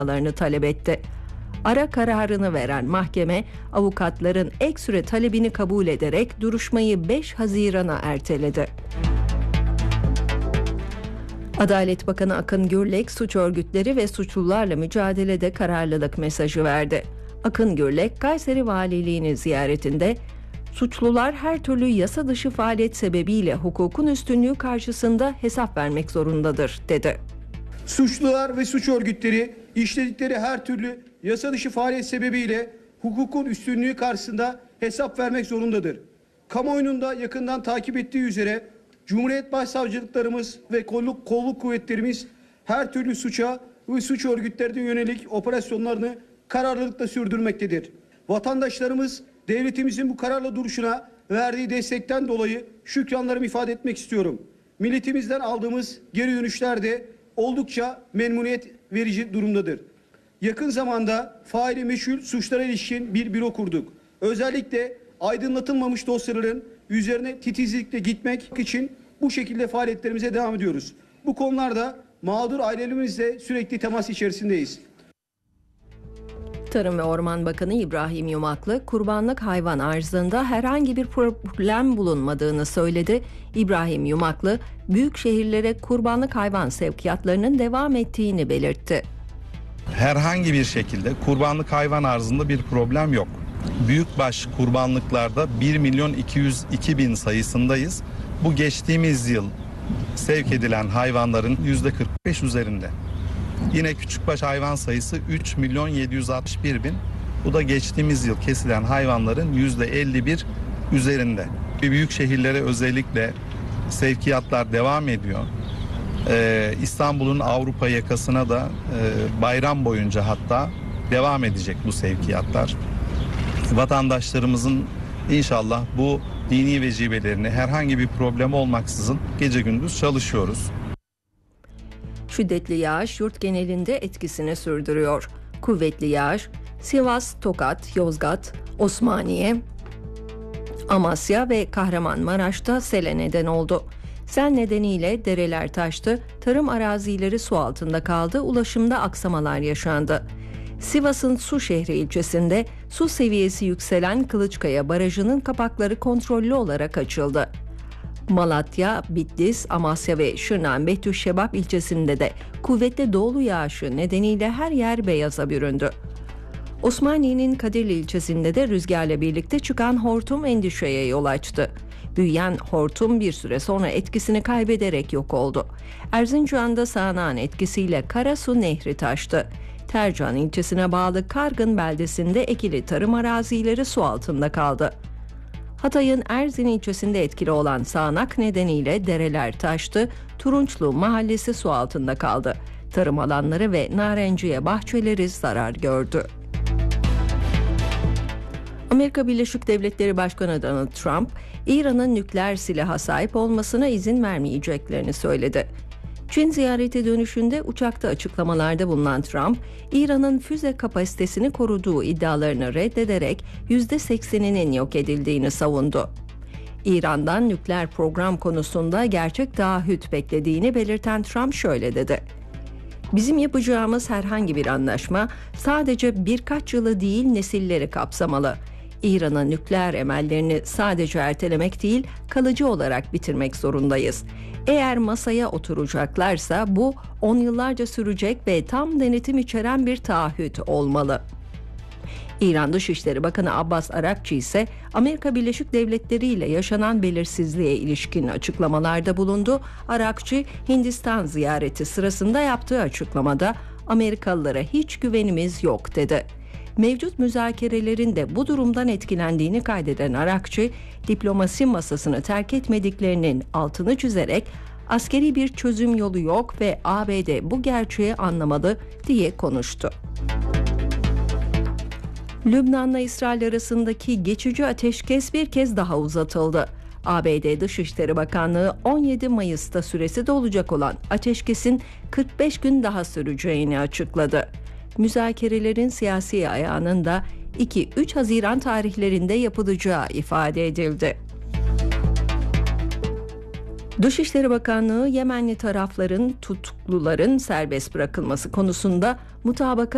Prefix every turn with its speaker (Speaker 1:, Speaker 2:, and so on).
Speaker 1: talep etti. Ara kararını veren mahkeme, avukatların ek süre talebini kabul ederek duruşmayı 5 Haziran'a erteledi. Adalet Bakanı Akın Gürlek, suç örgütleri ve suçlularla mücadelede kararlılık mesajı verdi. Akın Gürlek, Kayseri Valiliğini ziyaretinde, suçlular her türlü yasa dışı faaliyet sebebiyle hukukun üstünlüğü karşısında hesap vermek zorundadır, dedi.
Speaker 2: Suçlular ve suç örgütleri işledikleri her türlü yasa dışı faaliyet sebebiyle hukukun üstünlüğü karşısında hesap vermek zorundadır. Kamuoyunun da yakından takip ettiği üzere Cumhuriyet Başsavcılıklarımız ve kolluk kuvvetlerimiz her türlü suça ve suç örgütlerine yönelik operasyonlarını kararlılıkla sürdürmektedir. Vatandaşlarımız devletimizin bu kararlı duruşuna verdiği destekten dolayı şükranlarımı ifade etmek istiyorum. Milletimizden aldığımız geri dönüşler de oldukça memnuniyet verici durumdadır. Yakın zamanda faili meçhul suçlara ilişkin bir büro kurduk. Özellikle aydınlatılmamış dosyaların üzerine titizlikle gitmek için bu şekilde faaliyetlerimize devam ediyoruz. Bu konularda mağdur ailelerimizle sürekli temas içerisindeyiz.
Speaker 1: Tarım ve Orman Bakanı İbrahim Yumaklı, kurbanlık hayvan arzında herhangi bir problem bulunmadığını söyledi. İbrahim Yumaklı, büyük şehirlere kurbanlık hayvan sevkiyatlarının devam ettiğini belirtti.
Speaker 3: Herhangi bir şekilde kurbanlık hayvan arzında bir problem yok. Büyükbaş kurbanlıklarda 1.202.000 sayısındayız. Bu geçtiğimiz yıl sevk edilen hayvanların %45 üzerinde. Yine küçükbaş hayvan sayısı 3.761.000. Bu da geçtiğimiz yıl kesilen hayvanların %51 üzerinde. Büyük şehirlere özellikle sevkiyatlar devam ediyor. İstanbul'un Avrupa yakasına da bayram boyunca hatta devam edecek bu sevkiyatlar. Vatandaşlarımızın inşallah bu dini vecibelerini herhangi bir problem olmaksızın gece gündüz çalışıyoruz.
Speaker 1: Şiddetli yağış yurt genelinde etkisini sürdürüyor. Kuvvetli yağış Sivas, Tokat, Yozgat, Osmaniye, Amasya ve Kahramanmaraş'ta sele neden oldu. Sel nedeniyle dereler taştı, tarım arazileri su altında kaldı, ulaşımda aksamalar yaşandı. Sivas'ın Suşehri ilçesinde su seviyesi yükselen Kılıçkaya Barajı'nın kapakları kontrollü olarak açıldı. Malatya, Bitlis, Amasya ve Şırnak'ın Betüşşebap ilçesinde de kuvvetli doğulu yağışı nedeniyle her yer beyaza büründü. Osmaniye'nin Kadirli ilçesinde de rüzgarla birlikte çıkan hortum endişeye yol açtı. Büyüyen hortum bir süre sonra etkisini kaybederek yok oldu. Erzincan'da sağanağın etkisiyle Karasu Nehri taştı. Tercan ilçesine bağlı Kargın beldesinde ekili tarım arazileri su altında kaldı. Hatay'ın Erzin ilçesinde etkili olan sağanak nedeniyle dereler taştı, Turunçlu mahallesi su altında kaldı. Tarım alanları ve narenciye bahçeleri zarar gördü. Amerika Birleşik Devletleri Başkanı Donald Trump, İran'ın nükleer silaha sahip olmasına izin vermeyeceklerini söyledi. Çin ziyareti dönüşünde uçakta açıklamalarda bulunan Trump, İran'ın füze kapasitesini koruduğu iddialarını reddederek %80'inin yok edildiğini savundu. İran'dan nükleer program konusunda gerçek taahhüt beklediğini belirten Trump şöyle dedi: "Bizim yapacağımız herhangi bir anlaşma sadece birkaç yılı değil nesilleri kapsamalı. İran'ın nükleer emellerini sadece ertelemek değil, kalıcı olarak bitirmek zorundayız. Eğer masaya oturacaklarsa bu 10 yıllarca sürecek ve tam denetim içeren bir taahhüt olmalı." İran Dışişleri Bakanı Abbas Arakçı ise Amerika Birleşik Devletleri ile yaşanan belirsizliğe ilişkin açıklamalarda bulundu. Arakçı, Hindistan ziyareti sırasında yaptığı açıklamada Amerikalılara hiç güvenimiz yok dedi. Mevcut müzakerelerin de bu durumdan etkilendiğini kaydeden Arakçı, diplomasi masasını terk etmediklerinin altını çizerek askeri bir çözüm yolu yok ve ABD bu gerçeği anlamalı diye konuştu. Lübnan'la İsrail arasındaki geçici ateşkes bir kez daha uzatıldı. ABD Dışişleri Bakanlığı 17 Mayıs'ta süresi dolacak olan ateşkesin 45 gün daha süreceğini açıkladı. Müzakerelerin siyasi ayağının da 2-3 Haziran tarihlerinde yapılacağı ifade edildi. Dışişleri Bakanlığı Yemenli tarafların tutukluların serbest bırakılması konusunda mutabakat